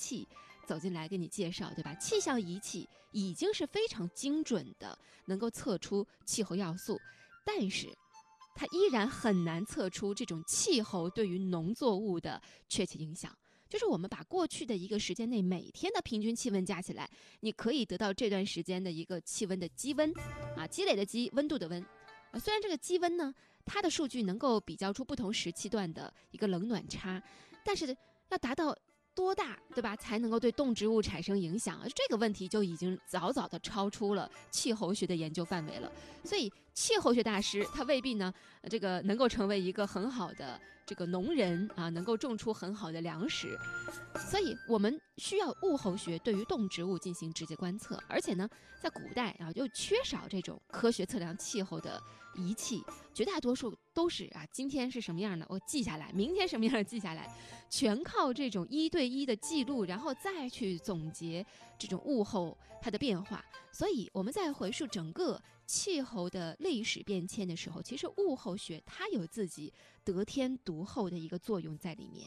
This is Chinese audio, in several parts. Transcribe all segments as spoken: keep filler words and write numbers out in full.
器走进来给你介绍，对吧？气象仪器已经是非常精准的，能够测出气候要素，但是它依然很难测出这种气候对于农作物的确切影响。就是我们把过去的一个时间内每天的平均气温加起来，你可以得到这段时间的一个气温的积温啊，积累的积，温度的温。啊，虽然这个积温呢，它的数据能够比较出不同时期段的一个冷暖差，但是要达到多大，对吧，才能够对动植物产生影响？这个问题就已经早早的超出了气候学的研究范围了。所以气候学大师他未必呢，这个能够成为一个很好的这个农人啊，能够种出很好的粮食。所以我们需要物候学对于动植物进行直接观测，而且呢，在古代啊又缺少这种科学测量气候的仪器，绝大多数都是啊，今天是什么样的我记下来，明天什么样的记下来，全靠这种一对一的记录，然后再去总结这种物候它的变化。所以我们在回溯整个气候的历史变迁的时候，其实物候学它有自己得天独厚的一个作用在里面。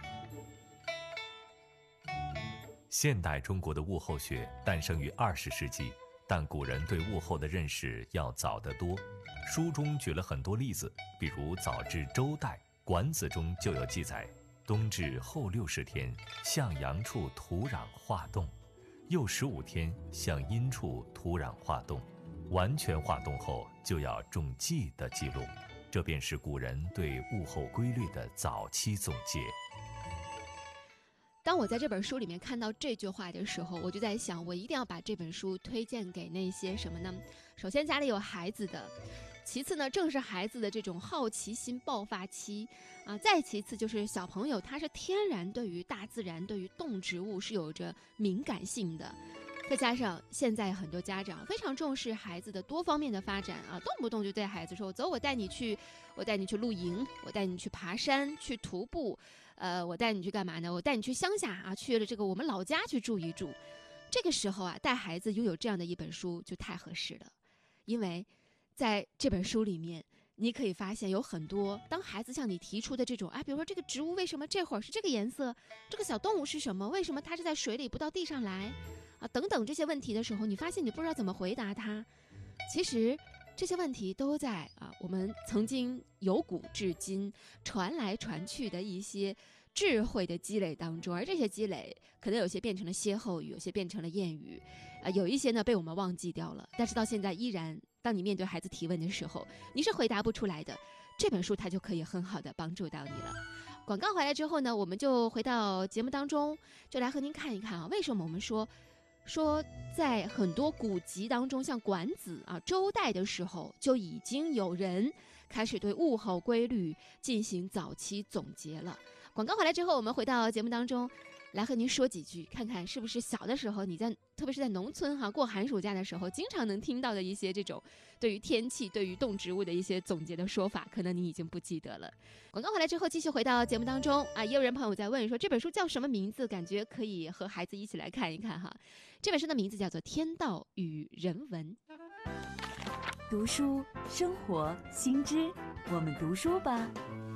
现代中国的物候学诞生于二十世纪，但古人对物候的认识要早得多。书中举了很多例子，比如早至周代，《管子》中就有记载：冬至后六十天，向阳处土壤化冻；又十五天，向阴处土壤化冻。完全化冻后，就要种稷的记录。这便是古人对物候规律的早期总结。 当我在这本书里面看到这句话的时候，我就在想，我一定要把这本书推荐给那些什么呢？首先家里有孩子的，其次呢，正是孩子的这种好奇心爆发期啊，再其次就是小朋友他是天然对于大自然、对于动植物是有着敏感性的。再加上现在很多家长非常重视孩子的多方面的发展啊，动不动就对孩子说，走，我带你去，我带你去露营，我带你去爬山，去徒步，呃，我带你去干嘛呢？我带你去乡下啊，去了这个我们老家去住一住。这个时候啊，带孩子拥有这样的一本书就太合适了，因为在这本书里面，你可以发现有很多当孩子向你提出的这种，哎，比如说这个植物为什么这会儿是这个颜色，这个小动物是什么，为什么它是在水里不到地上来啊，等等这些问题的时候，你发现你不知道怎么回答它。其实这些问题都在啊我们曾经由古至今传来传去的一些智慧的积累当中，而这些积累可能有些变成了歇后语，有些变成了谚语，啊，有一些呢被我们忘记掉了，但是到现在依然，当你面对孩子提问的时候，你是回答不出来的，这本书它就可以很好的帮助到你了。广告回来之后呢，我们就回到节目当中，就来和您看一看啊，为什么我们说说在很多古籍当中，像管子啊、周代的时候，就已经有人开始对物候规律进行早期总结了。广告回来之后，我们回到节目当中来和您说几句，看看是不是小的时候你在特别是在农村哈、啊、过寒暑假的时候经常能听到的一些这种对于天气、对于动植物的一些总结的说法，可能你已经不记得了。广告回来之后继续回到节目当中啊，也有人朋友在问说这本书叫什么名字，感觉可以和孩子一起来看一看哈。这本书的名字叫做《天道与人文》。 读书生活新知，我们读书吧。